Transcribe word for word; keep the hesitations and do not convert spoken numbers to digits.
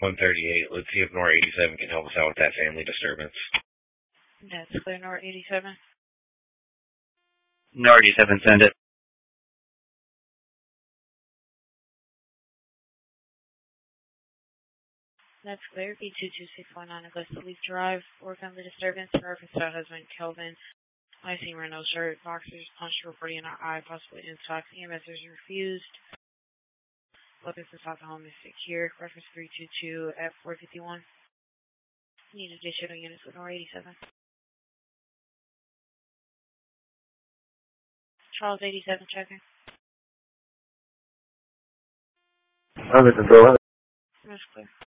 one thirty-eight. Let's see if N O R eighty-seven can help us out with that family disturbance. That's clear, N O R eighty-seven. N O R eighty-seven, send it. That's clear. B two two six one nine Augusta Leaf Drive. For family disturbance. Reference to husband Kelvin. I see Renault shirt. Boxers punched reporting in our eye. Possibly intox. E M S is refused. Weapons inside the home is secure. Reference three two two at four fifty-one. Need additional units with N O R eighty-seven. Charles eighty-seven checking. Under control. That's clear.